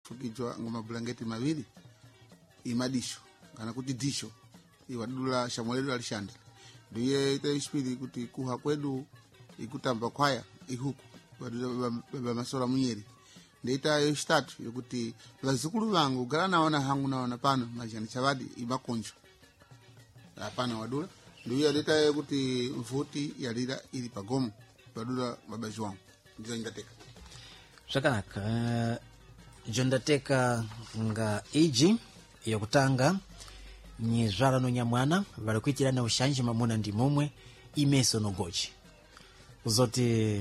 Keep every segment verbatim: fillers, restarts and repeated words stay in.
fukijwa ngoma blanketi mawili imadisho kana kuti disho iwadula shamweledo alishanda ndiye ita ispiri kuti kuha kwedu ikutamba kwaya ihuku wadula baba masora munyeri ndita yo start yokuti vazukulu vangu gara naona hangu naona pano majani chavadi ibakonjo hapana wadula ndiye ndita yokuti mvuti yalira ili pagomo wadula baba jwangu ndizo ingateka zvakanaka uh, jondateka nga iji yokutanga nyezvala no nyamwana vari kuitirana ushanji mamuna ndi momwe imeso no gochi uzoti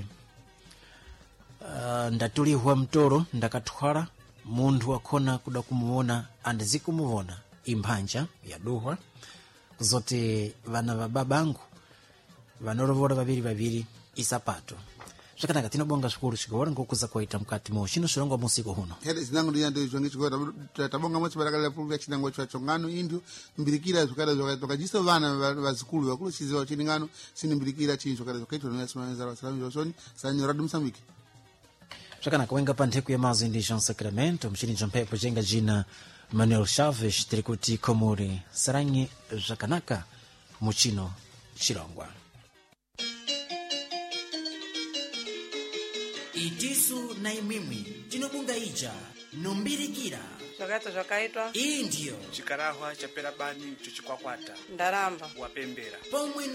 uh, ndatulihwa mtoro ndakathwala munthu wakhona kuda kumuona andizikumuona imphanja yaduhwa uzoti vana va babangu vanolovola vaviri vaviri isapato zvakanaka tinobonga zvikuru chikora ngokuza kwaita mukati mo chino chirongwa musiku huno hede zinango ndiyande zvonge chikora tabonga motsi barakala pulvya chinango chacho ngano indyo mbirikira zvakada zvakatoka jiso vana vazikulu vakulu chiziva chini ngano sinimbirikira chinhu zvakada zvakaitwa nevasimaniza vasalamu josoni sanyora dumsambiki zvakanaka wenga pantheku yemazi ndi Jean Sacramento mchirinjo mphepo jenga jina Manuel Chaves tiri kuti komori sarangi zvakanaka muchino chirongwa itisu na imwimwi tinobunga ija nombirikira zvakaita zvakaitwa iyi ndiyo chikarahwa chapera bani chochikwakwata ndaramba wapembera pomwe